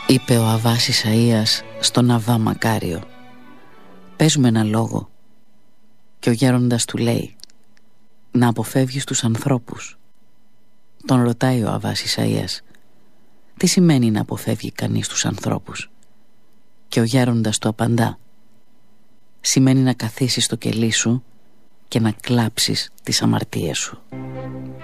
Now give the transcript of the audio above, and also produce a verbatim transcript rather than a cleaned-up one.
είπε ο Αββάς Ισαΐας στον Αββά Μακάριο. «Παίζουμε ένα λόγο». Και ο γέροντας του λέει: «Να αποφεύγεις τους ανθρώπους». Τον ρωτάει ο Αββάς Ισαΐας: «Τι σημαίνει να αποφεύγει κανείς τους ανθρώπους?» Και ο γέροντας του απαντά: «Σημαίνει να καθίσεις στο κελί σου και να κλάψεις τις αμαρτίες σου».